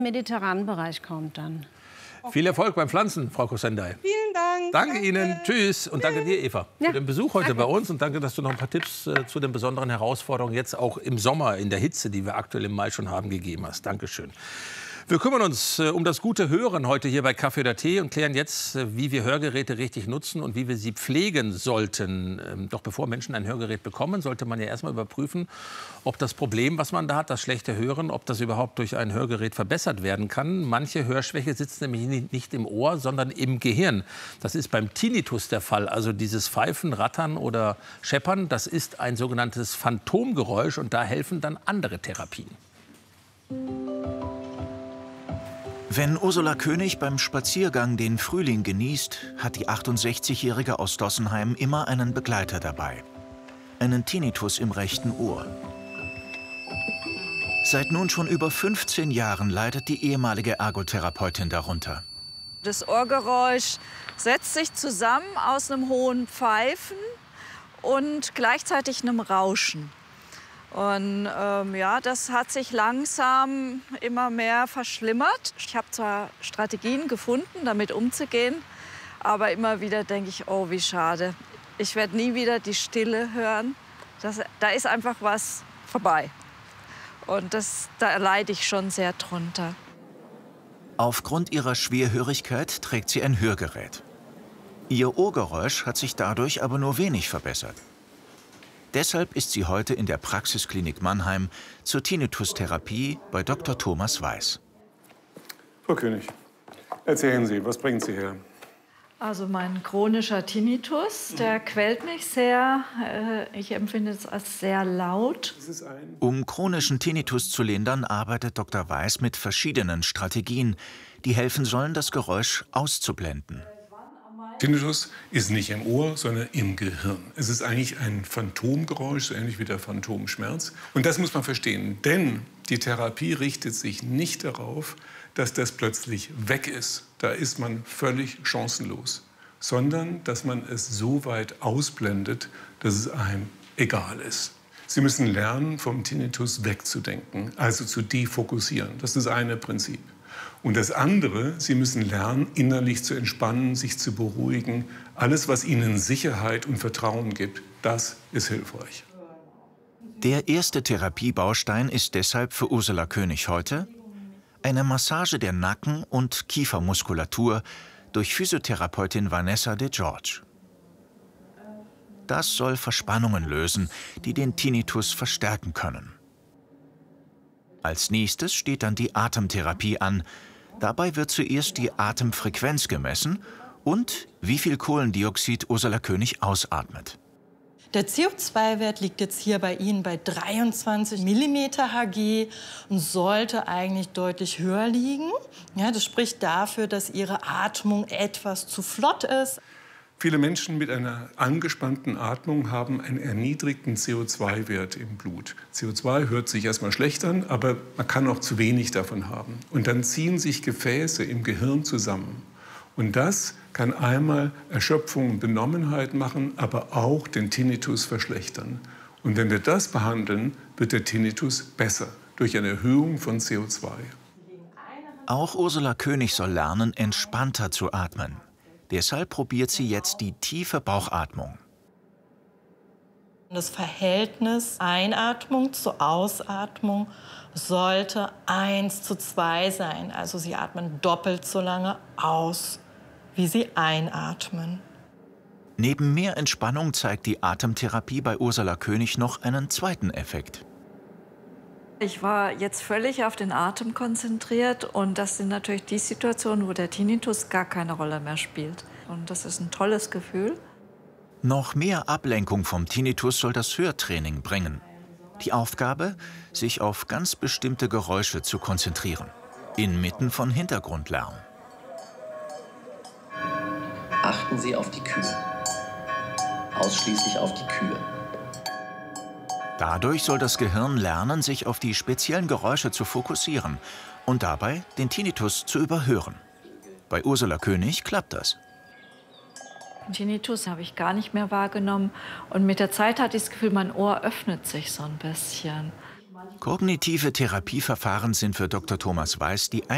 mediterranen Bereich kommt dann. Viel Erfolg beim Pflanzen, Frau Kosendai. Vielen Dank. Danke Ihnen. Tschüss. Und danke dir, Eva, für den Besuch heute bei uns. Und danke, dass du noch ein paar Tipps zu den besonderen Herausforderungen jetzt auch im Sommer, in der Hitze, die wir aktuell im Mai schon haben, gegeben hast. Dankeschön. Wir kümmern uns um das gute Hören heute hier bei Kaffee oder Tee und klären jetzt, wie wir Hörgeräte richtig nutzen und wie wir sie pflegen sollten. Doch bevor Menschen ein Hörgerät bekommen, sollte man ja erstmal überprüfen, ob das Problem, was man da hat, das schlechte Hören, ob das überhaupt durch ein Hörgerät verbessert werden kann. Manche Hörschwäche sitzt nämlich nicht im Ohr, sondern im Gehirn. Das ist beim Tinnitus der Fall. Also dieses Pfeifen, Rattern oder Scheppern, das ist ein sogenanntes Phantomgeräusch und da helfen dann andere Therapien. Wenn Ursula König beim Spaziergang den Frühling genießt, hat die 68-Jährige aus Dossenheim immer einen Begleiter dabei. Einen Tinnitus im rechten Ohr. Seit nun schon über 15 Jahren leidet die ehemalige Ergotherapeutin darunter. Das Ohrgeräusch setzt sich zusammen aus einem hohen Pfeifen und gleichzeitig einem Rauschen. Und ja, das hat sich langsam immer mehr verschlimmert. Ich habe zwar Strategien gefunden, damit umzugehen, aber immer wieder denke ich, oh, wie schade. Ich werde nie wieder die Stille hören. Da ist einfach was vorbei. Und da leide ich schon sehr drunter. Aufgrund ihrer Schwerhörigkeit trägt sie ein Hörgerät. Ihr Ohrgeräusch hat sich dadurch aber nur wenig verbessert. Deshalb ist sie heute in der Praxisklinik Mannheim zur Tinnitus-Therapie bei Dr. Thomas Weiß. Frau König, erzählen Sie, was bringen Sie her? Also mein chronischer Tinnitus, der quält mich sehr. Ich empfinde es als sehr laut. Um chronischen Tinnitus zu lindern, arbeitet Dr. Weiß mit verschiedenen Strategien, die helfen sollen, das Geräusch auszublenden. Tinnitus ist nicht im Ohr, sondern im Gehirn. Es ist eigentlich ein Phantomgeräusch, so ähnlich wie der Phantomschmerz. Und das muss man verstehen, denn die Therapie richtet sich nicht darauf, dass das plötzlich weg ist. Da ist man völlig chancenlos. Sondern, dass man es so weit ausblendet, dass es einem egal ist. Sie müssen lernen, vom Tinnitus wegzudenken, also zu defokussieren. Das ist das eine Prinzip. Und das andere, Sie müssen lernen, innerlich zu entspannen, sich zu beruhigen. Alles, was Ihnen Sicherheit und Vertrauen gibt, das ist hilfreich. Der erste Therapiebaustein ist deshalb für Ursula König heute eine Massage der Nacken- und Kiefermuskulatur durch Physiotherapeutin Vanessa de George. Das soll Verspannungen lösen, die den Tinnitus verstärken können. Als nächstes steht dann die Atemtherapie an. Dabei wird zuerst die Atemfrequenz gemessen und wie viel Kohlendioxid Ursula König ausatmet. Der CO2-Wert liegt jetzt hier bei Ihnen bei 23 mm Hg und sollte eigentlich deutlich höher liegen. Ja, das spricht dafür, dass Ihre Atmung etwas zu flott ist. Viele Menschen mit einer angespannten Atmung haben einen erniedrigten CO2-Wert im Blut. CO2 hört sich erstmal schlecht an, aber man kann auch zu wenig davon haben. Und dann ziehen sich Gefäße im Gehirn zusammen. Und das kann einmal Erschöpfung und Benommenheit machen, aber auch den Tinnitus verschlechtern. Und wenn wir das behandeln, wird der Tinnitus besser durch eine Erhöhung von CO2. Auch Ursula König soll lernen, entspannter zu atmen. Deshalb probiert sie jetzt die tiefe Bauchatmung. Das Verhältnis Einatmung zu Ausatmung sollte 1:2 sein. Also Sie atmen doppelt so lange aus, wie Sie einatmen. Neben mehr Entspannung zeigt die Atemtherapie bei Ursula König noch einen zweiten Effekt. Ich war jetzt völlig auf den Atem konzentriert und das sind natürlich die Situationen, wo der Tinnitus gar keine Rolle mehr spielt. Und das ist ein tolles Gefühl. Noch mehr Ablenkung vom Tinnitus soll das Hörtraining bringen. Die Aufgabe, sich auf ganz bestimmte Geräusche zu konzentrieren, inmitten von Hintergrundlärm. Achten Sie auf die Kühe. Ausschließlich auf die Kühe. Dadurch soll das Gehirn lernen, sich auf die speziellen Geräusche zu fokussieren und dabei den Tinnitus zu überhören. Bei Ursula König klappt das. Tinnitus habe ich gar nicht mehr wahrgenommen. Und mit der Zeit hatte ich das Gefühl, mein Ohr öffnet sich so ein bisschen. Kognitive Therapieverfahren sind für Dr. Thomas Weiß die